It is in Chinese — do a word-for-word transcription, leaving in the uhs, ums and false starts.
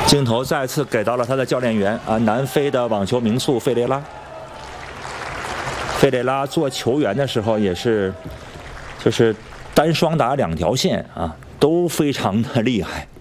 镜头再次给到了他的教练员啊，南非的网球名宿费雷拉。费雷拉做球员的时候也是，就是单双打两条线啊，都非常的厉害。